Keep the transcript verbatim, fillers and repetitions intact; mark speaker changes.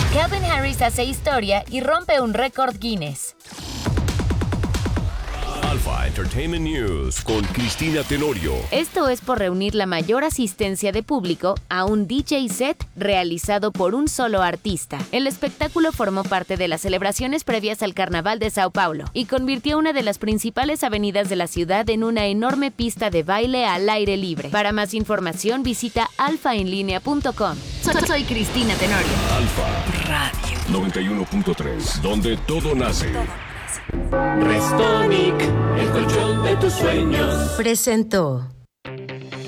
Speaker 1: Calvin Harris hace historia y rompe un récord Guinness.
Speaker 2: Alpha Entertainment News con Cristina Tenorio.
Speaker 1: Esto es por reunir la mayor asistencia de público a un D J set realizado por un solo artista. El espectáculo formó parte de las celebraciones previas al Carnaval de Sao Paulo y convirtió una de las principales avenidas de la ciudad en una enorme pista de baile al aire libre. Para más información visita alfa en línea punto com. Soy Cristina Tenorio.
Speaker 2: Alfa Radio noventa y uno punto tres, donde todo nace.
Speaker 3: Restonic, el colchón de tus sueños.
Speaker 4: Presentó.